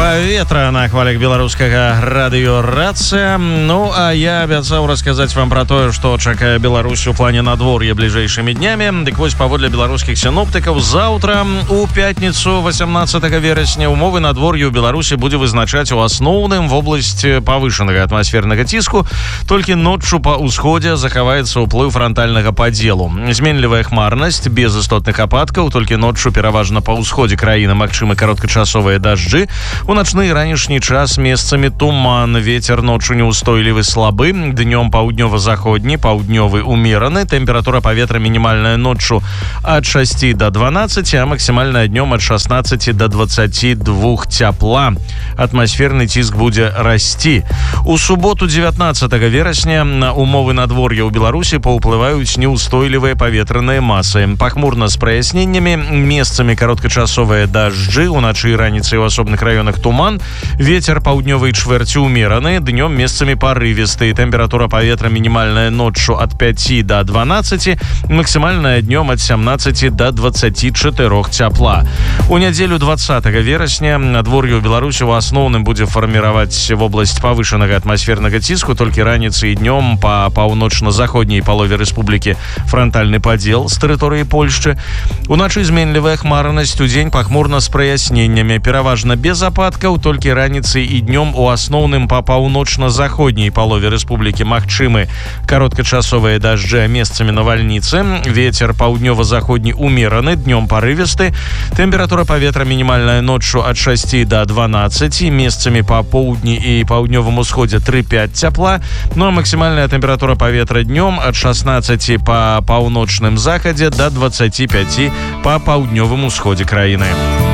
Паветра на хвалях беларускага радыёрацыя. Ну, а я абяцаў расказаць вам пра тое, што чакае Беларусь у плане надвор'я бліжэйшымі днямі. Дык вось, паводле беларускіх сіноптыкаў, заўтра, у пятніцу 18 верасня, умовы надвор'я ў Беларусі будзе вызначаць у асноўным вобласць павышанага атмасфернага ціску. Толькі ноччу па ўсходзе захаваецца ўплыў франтальнага падзелу. Зменлівая хмарнасць, без істотных ападкаў, толькі ноччу пераважна па ўсходзе краіны магчымы кароткачасовыя дажджы. У начны і ранішні час месцамі туман, ветер ноччу неустойлівы слабы, днём паўднёва-заходні, паўднёвы умераны, тэмпература паветра мінімальная ноччу ад 6 до 12, а максімальная днём ад 16 до 22 цяпла. Атмасферны ціск будзе расці. У суботу 19 верасня на умовы надвор'я ў Беларусі паўплываюць неустойлівыя паветраныя масы. Пахмурна з праясненнямі, месцамі кароткачасовыя дажджы, уначы і раніцай у асобных раёнах туман, ветер паўднёвай чвэрці умераны, днём месцамі парывісты, тэмпература паветра мінімальная ноччу ад 5 до 12, максімальная днём ад 17 до 24 цяпла. У нядзелю 20 верасня надвор'е ў Беларусі ў асноўным будзе фарміраваць вобласць павышанага атмасфернага ціску, толькі раніцай і днём па паўночна-заходняй палове рэспублікі франтальны падзел з тэрыторыі Польшчы. Уначы зменлівая хмарнасць, удзень пахмурна з праясненнямі, пераважна без ападкаў, толькі раніцай і днём у асноўным па паўночна-заходняй палове рэспублікі магчымы кароткачасовыя дажджы, месцамі навальніцы. Вецер паўднёва-заходні умераны, днём парывісты. Тэмпература паветра мінімальная ноччу ад 6 до 12, месцамі па поўдні і паўднёвым усходзе 3-5 цяпла. Ну а максімальная тэмпература паветра днём ад 16 па паўночным захадзе до 25 па паўднёвым усходзе краіны.